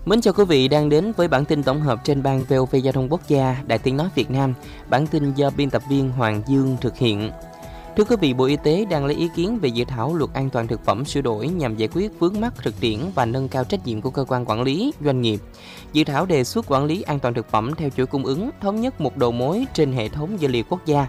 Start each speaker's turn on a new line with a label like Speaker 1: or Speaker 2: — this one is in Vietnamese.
Speaker 1: Mến chào quý vị đang đến với bản tin tổng hợp trên ban VOV Giao thông Quốc gia, Đài Tiếng nói Việt Nam. Bản tin do biên tập viên Hoàng Dương thực hiện. Thưa quý vị, Bộ Y tế đang lấy ý kiến về dự thảo luật an toàn thực phẩm sửa đổi nhằm giải quyết vướng mắc thực tiễn và nâng cao trách nhiệm của cơ quan quản lý, doanh nghiệp. Dự thảo đề xuất quản lý an toàn thực phẩm theo chuỗi cung ứng, thống nhất một đầu mối trên hệ thống dữ liệu quốc gia